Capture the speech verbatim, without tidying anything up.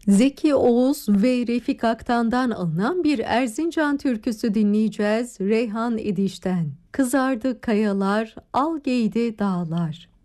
Zeki Oğuz ve Refik Aktan'dan alınan bir Erzincan türküsü dinleyeceğiz. Reyhan Ediş'ten. Kızardı kayalar, al giydi dağlar.